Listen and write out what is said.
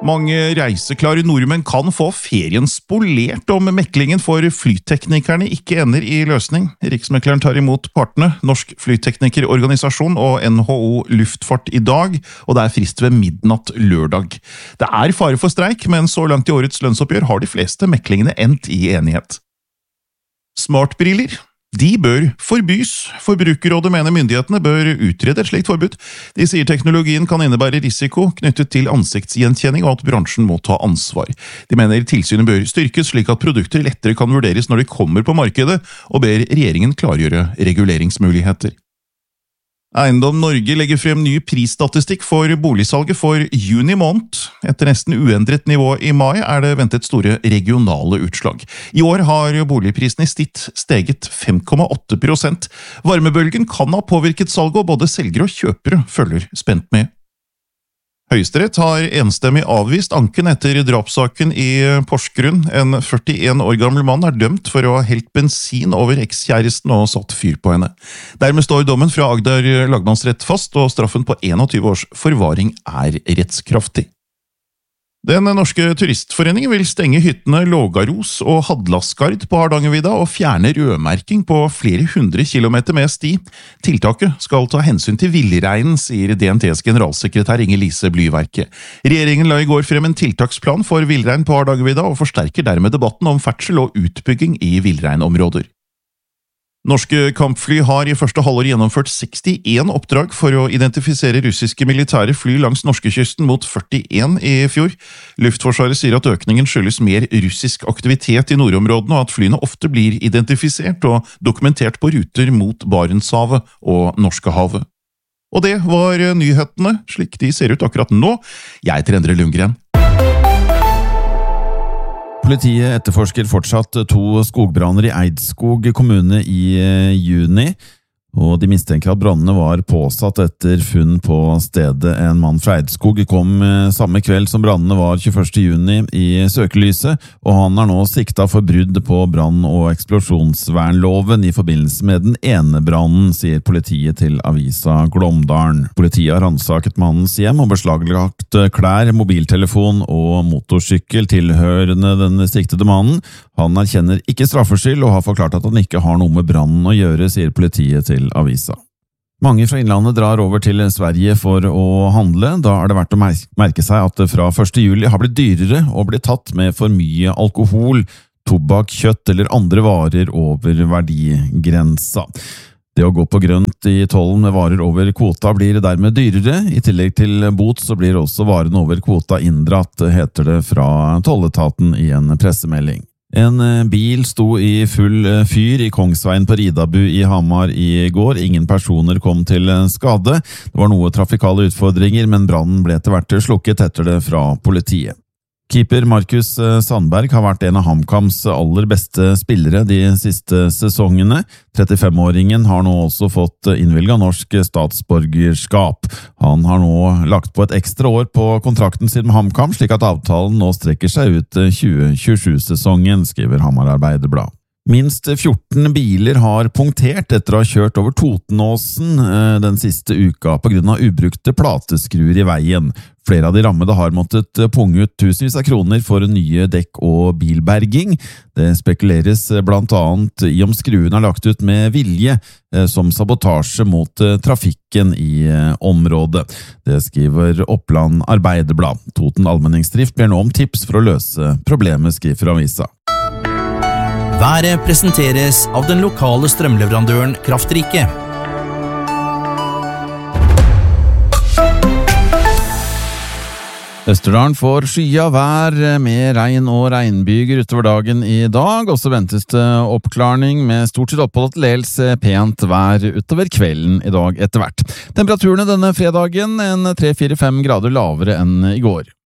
Mange reiseklare nordmenn kan få ferien spolert om meklingen for flyteknikerne ikke ender i løsning. Riksmekleren tar imot partene, Norsk Flyteknikerorganisasjon og NHO Luftfart i dag, og det er frist ved midnatt lørdag. Det er fare for streik, men så langt i årets lønnsoppgjør har de fleste meklingene endt i enighet. Smartbriller. De bør forbys. Forbrukerrådet mener myndighetene bør utrede et slikt forbud. De sier teknologien kan innebære risiko knyttet til ansiktsgjenkjenning og at bransjen må ta ansvar. De mener tilsynet bør styrkes slik at produkter lettere kan vurderes når de kommer på markedet, og ber regjeringen klargjøre reguleringsmuligheter. Eiendom Norge legger frem ny prisstatistikk for boligsalget for juni måned. Etter nesten uendret nivå i mai er det ventet store regionale utslag. I år har boligprisen i snitt steget 5,8%. Varmebølgen kan ha påvirket salget, og både selgere og kjøpere følger spent med. Høyesterett har enstemmig avvist anken etter drapssaken i Porsgrunn. En 41 år gammel mann er dømt for å ha helt bensin over ekskjæresten og satt fyr på henne. Dermed står dommen fra Agder lagmannsrett fast, og straffen på 21 års forvaring er rettskraftig. Den norske turistforeningen vil stenge hyttene Lågaros og Hadlasgard på Hardangervidda og fjerne rødmerking på flere hundre kilometer med sti. Tiltaket skal ta hensyn til villreinen, sier DNTs generalsekretær Inger-Lise Blyverke. Regjeringen la i går frem en tiltaksplan for villrein på Hardangervidda og forsterker dermed debatten om ferdsel og utbygging i villreinområder. Norske kampfly har i første halvår gjennomført 61 oppdrag for å identifisere russiske militære fly langs norskekysten mot 41 i fjor. Luftforsvaret sier at økningen skyldes mer russisk aktivitet i nordområdene, og at flyene ofte blir identifisert og dokumentert på ruter mot Barentshavet og Norskehavet. Og det var nyhetene, slik de ser ut akkurat nå. Jeg heter Endre Lundgren. Politiet etterforsker fortsatt 2 skogbranner i Eidskog kommune i juni, og de mistenker at brannene var påsatt etter funn på stedet. En mann fra Eidskog kom samme kveld som brannene var 21. juni i søkelyset, og han er nå siktet for brudd på brann- og eksplosjonsvernloven i forbindelse med den ene brannen, sier politiet til avisa Glåmdalen. Politiet har ransaket mannens hjem og beslaglagt klær, mobiltelefon og motorsykkel tilhørende den siktede mannen. Han erkjenner ikke straffskyld og har forklart at han ikke har noe med brannen å gjøre, sier politiet til avisa. Mange fra innlandet drar over til Sverige for å handle. Da er det verdt å merke seg at det fra 1. juli har blitt dyrere å bli tatt med for mye alkohol, tobakk, kjøtt eller andre varer over verdigrensa. Det å gå på grønt i tollen med varer over kvota blir dermed dyrere. I tillegg til bot så blir også varene over kvota inndratt, heter det fra tolletaten i en pressemelding. En bil sto i full fyr i Kongsveien på Ridabu i Hamar i går. Ingen personer kom til skade. Det var noe trafikale utfordringer, men brannen ble etter hvert slukket, heter det fra politiet. Keeper Markus Sandberg har vært en av HamKams aller beste spillere de siste sesongene. 35-åringen har nå også fått innvilget norsk statsborgerskap. Han har nå lagt på et ekstra år på kontrakten sin med HamKam, slik at avtalen nå strekker seg ut 2027-sesongen, skriver Hamar Arbeiderblad. Minst 14 biler har punktert etter å ha kjørt over Totenåsen den siste uka på grunn av ubrukte plateskruer i veien. Flere av de rammede har måttet punge ut tusenvis av kroner for nye dekk og bilberging. Det spekuleres blant annet i om skruen er lagt ut med vilje som sabotasje mot trafikken i området. Det skriver Oppland Arbeiderblad. Toten Allmenningsdrift ber nå om tips for å løse problemet, skriver avisa. Været presenteres av den lokale strømleverandøren Kraftrike. Østerdalen får skya vær med regn og regnbyger utover dagen i dag, og så ventes det oppklarning med stort sett oppholdt til dels pent vær utover kvelden i dag etter hvert. Temperaturene denne fredagen 3-4-5 grader lavere enn i går.